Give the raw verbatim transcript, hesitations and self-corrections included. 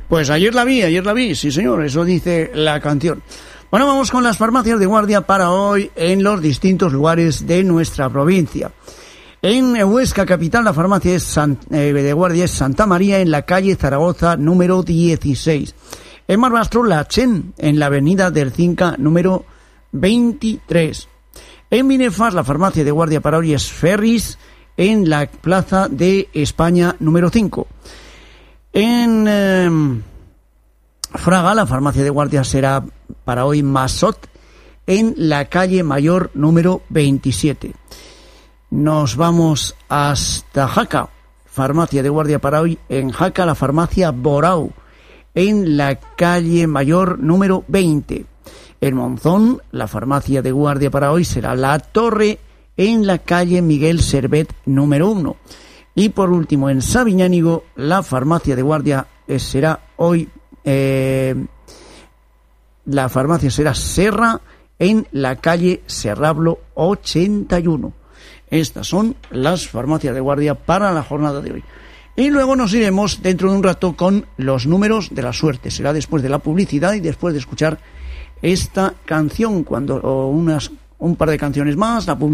Pues ayer la vi, ayer la vi, sí señor, eso dice la canción. Bueno, vamos con las farmacias de guardia para hoy en los distintos lugares de nuestra provincia. En Huesca capital la farmacia es San, eh, de guardia es Santa María en la calle Zaragoza número dieciséis. En Barbastro la Chen en la avenida del Cinca número veintitrés. En Binefas la farmacia de guardia para hoy es Ferris en la plaza de España número cinco. En eh, Fraga la farmacia de guardia será para hoy Masot en la calle Mayor número veintisiete. Nos vamos hasta Jaca, farmacia de guardia para hoy en Jaca la farmacia Borau en la calle Mayor número veinte. En Monzón la farmacia de guardia para hoy será La Torre en la calle Miguel Servet número uno. Y por último, en Sabiñánigo, la farmacia de guardia será hoy, eh, la farmacia será Serra en la calle Serrablo ochenta y uno. Estas son las farmacias de guardia para la jornada de hoy. Y luego nos iremos dentro de un rato con los números de la suerte. Será después de la publicidad y después de escuchar esta canción, cuando o unas un par de canciones más, la publicidad.